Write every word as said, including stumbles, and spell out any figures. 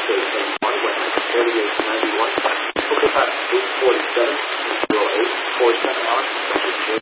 thirty-eight ninety-one. Okay, about eight forty-seven, zero eight four seven on.